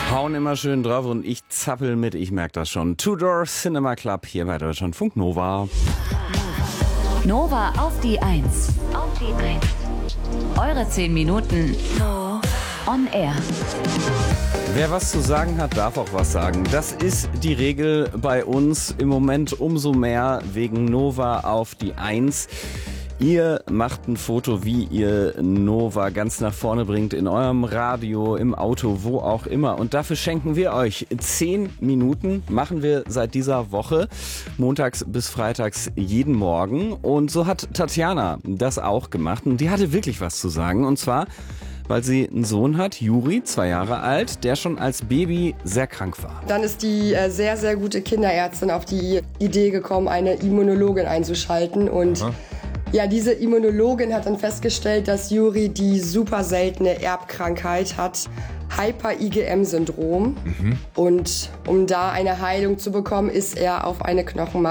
Hauen immer schön drauf und ich zappel mit, ich merke das schon. Two Door Cinema Club hier bei Deutschlandfunk Nova. Nova auf die 1. Eure 10 Minuten on air. Wer was zu sagen hat, darf auch was sagen. Das ist die Regel bei uns im Moment umso mehr wegen Nova auf die 1. Ihr macht ein Foto, wie ihr Nova ganz nach vorne bringt, in eurem Radio, im Auto, wo auch immer. Und dafür schenken wir euch 10 Minuten, machen wir seit dieser Woche, montags bis freitags jeden Morgen. Und so hat Tatjana das auch gemacht. Und die hatte wirklich was zu sagen. Und zwar, weil sie einen Sohn hat, Juri, 2 Jahre alt, der schon als Baby sehr krank war. Dann ist die sehr, sehr gute Kinderärztin auf die Idee gekommen, eine Immunologin einzuschalten. Und ja, diese Immunologin hat dann festgestellt, dass Juri die super seltene Erbkrankheit hat, Hyper-IgM-Syndrom. Und um da eine Heilung zu bekommen, ist er auf eine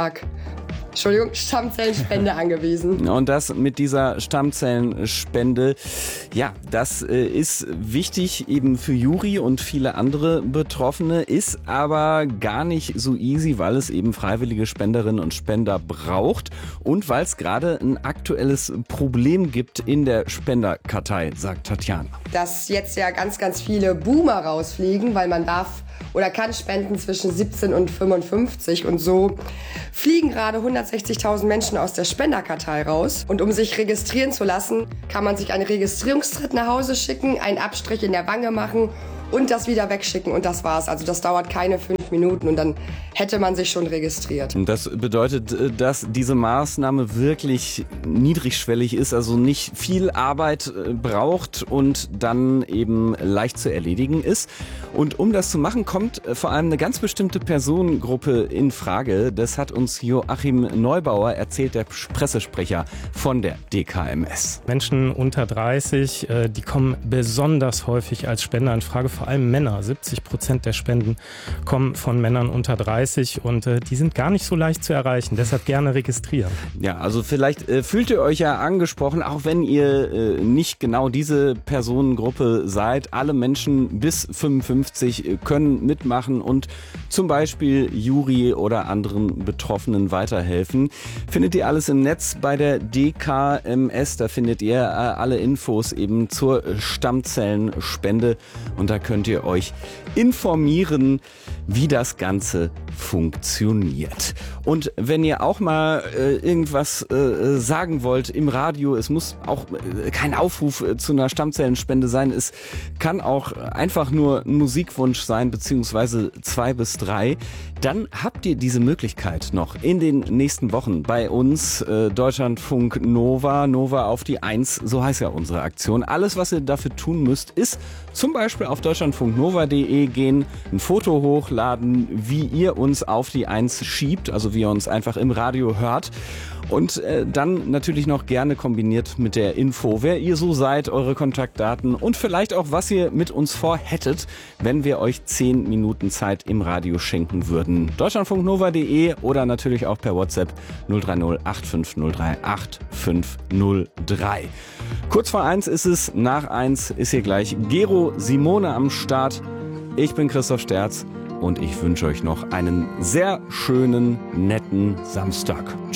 Stammzellenspende angewiesen. Und das mit dieser Stammzellenspende, ja, das ist wichtig eben für Juri und viele andere Betroffene, ist aber gar nicht so easy, weil es eben freiwillige Spenderinnen und Spender braucht und weil es gerade ein aktuelles Problem gibt in der Spenderkartei, sagt Tatjana. Dass jetzt ja ganz, ganz viele Boomer rausfliegen, weil man darf oder kann spenden zwischen 17 und 55 und so fliegen gerade 160.000 Menschen aus der Spenderkartei raus. Und um sich registrieren zu lassen, kann man sich einen Registrierungstritt nach Hause schicken, einen Abstrich in der Wange machen und das wieder wegschicken und das war's. Also das dauert keine 5 Minuten und dann hätte man sich schon registriert. Und das bedeutet, dass diese Maßnahme wirklich niedrigschwellig ist, also nicht viel Arbeit braucht und dann eben leicht zu erledigen ist. Und um das zu machen, kommt vor allem eine ganz bestimmte Personengruppe in Frage. Das hat uns Joachim Neubauer erzählt, der Pressesprecher von der DKMS. Menschen unter 30, die kommen besonders häufig als Spender in Frage, vor allem Männer. 70% der Spenden kommen von Männern unter 30 und die sind gar nicht so leicht zu erreichen. Deshalb gerne registrieren. Ja, also vielleicht fühlt ihr euch ja angesprochen, auch wenn ihr nicht genau diese Personengruppe seid. Alle Menschen bis 55 können mitmachen und zum Beispiel Juri oder anderen Betroffenen weiterhelfen. Findet ihr alles im Netz bei der DKMS. Da findet ihr alle Infos eben zur Stammzellenspende und da könnt ihr euch informieren, wie das Ganze funktioniert. Und wenn ihr auch mal irgendwas sagen wollt im Radio, es muss auch kein Aufruf zu einer Stammzellenspende sein, es kann auch einfach nur ein Musikwunsch sein, beziehungsweise 2 bis 3, dann habt ihr diese Möglichkeit noch in den nächsten Wochen bei uns, Deutschlandfunk Nova, Nova auf die 1, so heißt ja unsere Aktion. Alles, was ihr dafür tun müsst, ist zum Beispiel auf deutschlandfunknova.de gehen, ein Foto hochladen, wie ihr uns auf die 1 schiebt, also wie ihr uns einfach im Radio hört. Und dann natürlich noch gerne kombiniert mit der Info, wer ihr so seid, eure Kontaktdaten und vielleicht auch, was ihr mit uns vorhättet, wenn wir euch 10 Minuten Zeit im Radio schenken würden. Deutschlandfunknova.de oder natürlich auch per WhatsApp 030 8503 8503. Kurz vor 1 ist es, nach 1 ist hier gleich Gero Simone am Start. Ich bin Christoph Sterz und ich wünsche euch noch einen sehr schönen, netten Samstag. Tschüss.